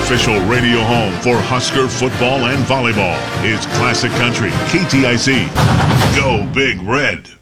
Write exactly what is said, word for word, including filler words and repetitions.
official radio home for Husker football and volleyball is Classic Country K T I C. Go Big Red.